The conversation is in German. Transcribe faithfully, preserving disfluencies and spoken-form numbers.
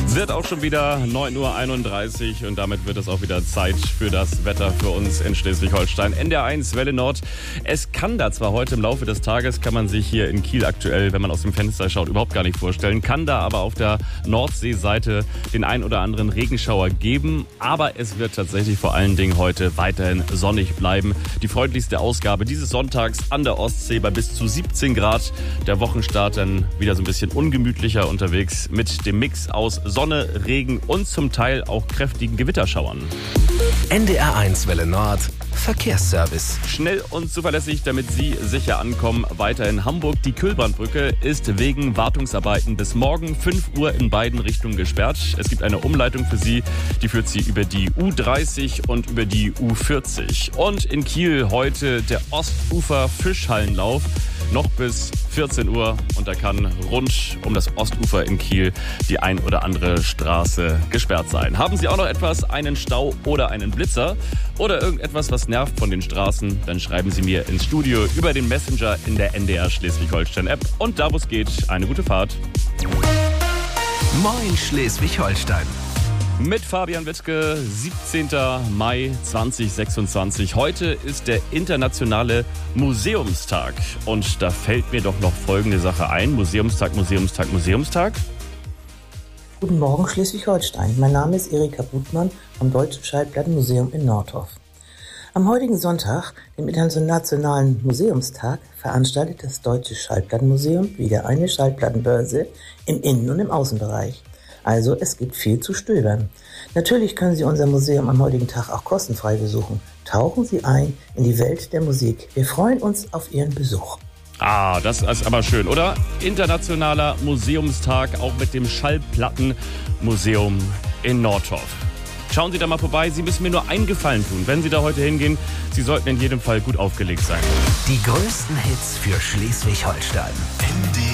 Wird auch schon wieder neun Uhr einunddreißig und damit wird es auch wieder Zeit für das Wetter für uns in Schleswig-Holstein. N D R eins, Welle Nord. Es kann da zwar heute im Laufe des Tages, kann man sich hier in Kiel aktuell, wenn man aus dem Fenster schaut, überhaupt gar nicht vorstellen, kann da aber auf der Nordseeseite den ein oder anderen Regenschauer geben. Aber es wird tatsächlich vor allen Dingen heute weiterhin sonnig bleiben. Die freundlichste Ausgabe dieses Sonntags an der Ostsee bei bis zu siebzehn Grad. Der Wochenstart dann wieder so ein bisschen ungemütlicher unterwegs mit dem Mix aus Sonne, Regen und zum Teil auch kräftigen Gewitterschauern. N D R eins Welle Nord Verkehrsservice. Schnell und zuverlässig, damit Sie sicher ankommen. Weiter in Hamburg. Die Kühlbahnbrücke ist wegen Wartungsarbeiten bis morgen fünf Uhr in beiden Richtungen gesperrt. Es gibt eine Umleitung für Sie, die führt Sie über die U dreißig und über die U vierzig. Und in Kiel heute der Ostufer Fischhallenlauf. Noch bis vierzehn Uhr und da kann rund um das Ostufer in Kiel die ein oder andere Straße gesperrt sein. Haben Sie auch noch etwas, einen Stau oder einen Blitzer oder irgendetwas, was nervt von den Straßen, dann schreiben Sie mir ins Studio über den Messenger in der N D R Schleswig-Holstein-App und da, wo es geht, eine gute Fahrt. Moin Schleswig-Holstein. Mit Fabian Wittke, siebzehnten Mai zweitausendsechsundzwanzig. Heute ist der internationale Museumstag. Und da fällt mir doch noch folgende Sache ein. Museumstag, Museumstag, Museumstag. Guten Morgen Schleswig-Holstein. Mein Name ist Erika Gutmann vom Deutschen Schallplattenmuseum in Nordhof. Am heutigen Sonntag, dem Internationalen Museumstag, veranstaltet das Deutsche Schallplattenmuseum wieder eine Schallplattenbörse im Innen- und im Außenbereich. Also es gibt viel zu stöbern. Natürlich können Sie unser Museum am heutigen Tag auch kostenfrei besuchen. Tauchen Sie ein in die Welt der Musik. Wir freuen uns auf Ihren Besuch. Ah, das ist aber schön, oder? Internationaler Museumstag, auch mit dem Schallplattenmuseum in Nordhof. Schauen Sie da mal vorbei. Sie müssen mir nur einen Gefallen tun. Wenn Sie da heute hingehen, Sie sollten in jedem Fall gut aufgelegt sein. Die größten Hits für Schleswig-Holstein.